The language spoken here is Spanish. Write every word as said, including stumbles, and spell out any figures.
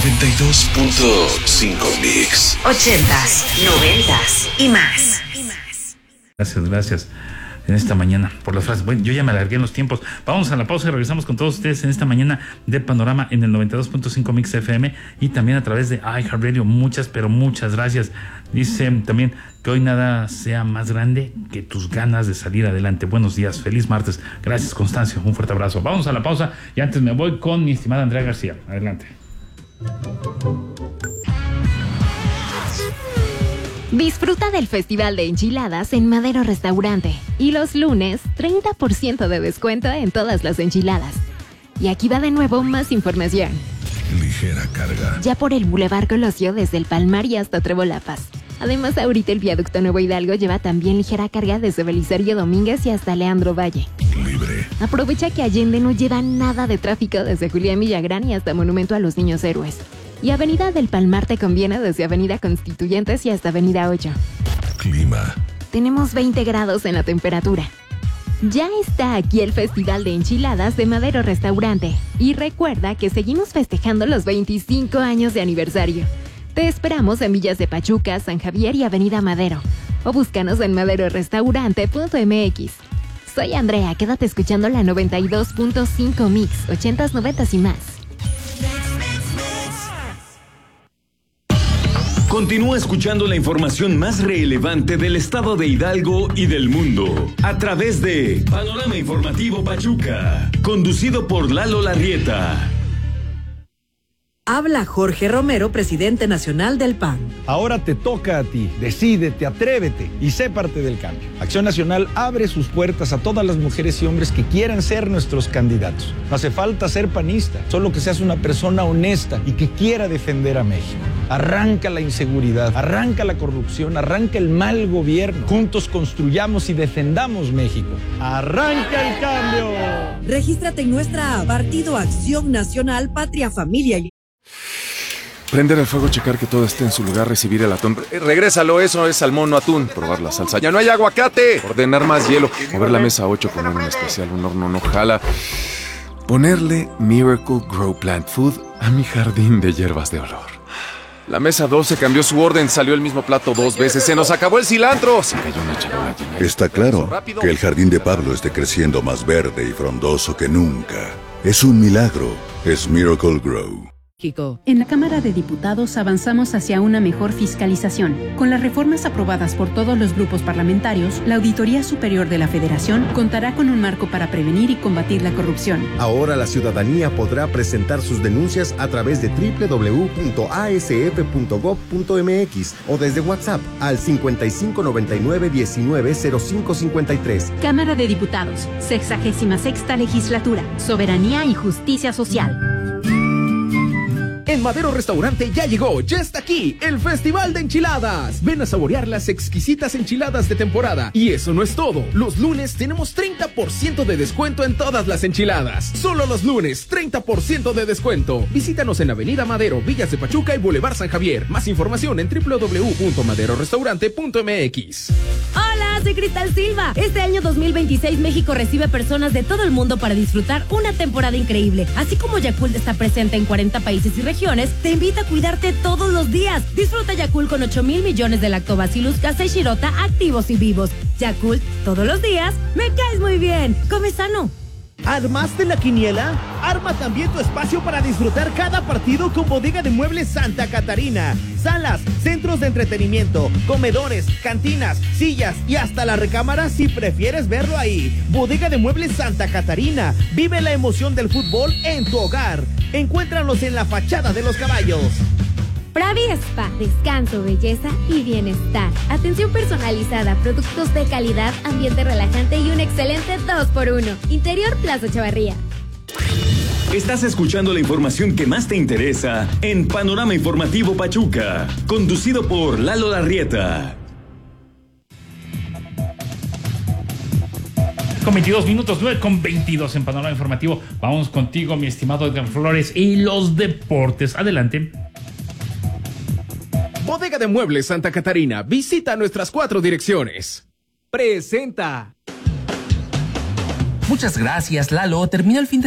noventa y dos punto cinco Mix. Ochentas, noventas y más. Gracias, gracias. En esta mañana, por las frases. Bueno, yo ya me alargué en los tiempos. Vamos a la pausa y regresamos con todos ustedes en esta mañana de Panorama en el noventa y dos punto cinco Mix F M y también a través de iHeartRadio. Muchas, pero muchas gracias. Dice también que hoy nada sea más grande que tus ganas de salir adelante. Buenos días, feliz martes. Gracias, Constancio. Un fuerte abrazo. Vamos a la pausa y antes me voy con mi estimada Andrea García. Adelante. Disfruta del Festival de Enchiladas en Madero Restaurante. Y los lunes, treinta por ciento de descuento en todas las enchiladas. Y aquí va de nuevo más información. Ligera carga. Ya por el Boulevard Colosio desde el Palmar y hasta Trevolapaz. Además, ahorita el Viaducto Nuevo Hidalgo lleva también ligera carga desde Belisario Domínguez y hasta Leandro Valle. Libre. Aprovecha que Allende no lleva nada de tráfico desde Julián Villagrán y hasta Monumento a los Niños Héroes. Y Avenida del Palmar te conviene desde Avenida Constituyentes y hasta Avenida ocho. Clima. Tenemos veinte grados en la temperatura. Ya está aquí el Festival de Enchiladas de Madero Restaurante. Y recuerda que seguimos festejando los veinticinco años de aniversario. Te esperamos en Villas de Pachuca, San Javier y Avenida Madero. O búscanos en madero restaurante punto m x. Soy Andrea, quédate escuchando la noventa y dos punto cinco Mix, ochentas, noventas y más. Continúa escuchando la información más relevante del estado de Hidalgo y del mundo a través de Panorama Informativo Pachuca, conducido por Lalo Larrieta. Habla Jorge Romero, presidente nacional del P A N. Ahora te toca a ti. Decídete, atrévete y sé parte del cambio. Acción Nacional abre sus puertas a todas las mujeres y hombres que quieran ser nuestros candidatos. No hace falta ser panista, solo que seas una persona honesta y que quiera defender a México. Arranca la inseguridad, arranca la corrupción, arranca el mal gobierno. Juntos construyamos y defendamos México. ¡Arranca el cambio! Regístrate en nuestra app, Partido Acción Nacional, Patria, Familia y... Prender el fuego, checar que todo esté en su lugar, recibir el atún. Eh, regrésalo, eso es salmón, no atún. Probar la salsa. ¡Ya no hay aguacate! Ordenar más hielo. Mover la mesa ocho con un especial, un horno no jala. Ponerle Miracle Grow Plant Food a mi jardín de hierbas de olor. La mesa doce cambió su orden, salió el mismo plato dos veces. ¡Se nos acabó el cilantro! Se cayó una charola llena de... Está claro que el jardín de Pablo esté creciendo más verde y frondoso que nunca. Es un milagro. Es Miracle Grow. En la Cámara de Diputados avanzamos hacia una mejor fiscalización. Con las reformas aprobadas por todos los grupos parlamentarios, la Auditoría Superior de la Federación contará con un marco para prevenir y combatir la corrupción. Ahora la ciudadanía podrá presentar sus denuncias a través de doble u doble u doble u punto a s f punto gob punto m x o desde WhatsApp al cincuenta y cinco noventa y nueve diecinueve cero cinco cincuenta y tres. Cámara de Diputados, sexagésima sexta legislatura, soberanía y justicia social. En Madero Restaurante ya llegó, ya está aquí, el Festival de Enchiladas. Ven a saborear las exquisitas enchiladas de temporada. Y eso no es todo. Los lunes tenemos treinta por ciento de descuento en todas las enchiladas. Solo los lunes, treinta por ciento de descuento. Visítanos en Avenida Madero, Villas de Pachuca y Boulevard San Javier. Más información en doble u doble u doble u punto madero restaurante punto m x. Hola, soy Cristal Silva. Este año dos mil veintiséis México recibe personas de todo el mundo para disfrutar una temporada increíble. Así como Yakult está presente en cuarenta países y regiones, te invita a cuidarte todos los días. Disfruta Yakult con ocho mil millones de lactobacillus casei shirota activos y vivos. Yakult, todos los días, me caes muy bien. Come sano. ¿Armaste la quiniela? Arma también tu espacio para disfrutar cada partido con Bodega de Muebles Santa Catarina. Salas, centros de entretenimiento, comedores, cantinas, sillas y hasta la recámara si prefieres verlo ahí. Bodega de Muebles Santa Catarina. Vive la emoción del fútbol en tu hogar. Encuéntranos en la fachada de los caballos. Pravi Spa, descanso, belleza y bienestar. Atención personalizada, productos de calidad, ambiente relajante y un excelente dos por uno. Interior Plaza Chavarría. Estás escuchando la información que más te interesa en Panorama Informativo Pachuca, conducido por Lalo Larrieta. Con veintidós minutos, nueve con veintidós en Panorama Informativo. Vamos contigo, mi estimado Edgar Flores, y los deportes. Adelante. Bodega de Muebles Santa Catarina. Visita nuestras cuatro direcciones. Presenta. Muchas gracias, Lalo. Termina el fin de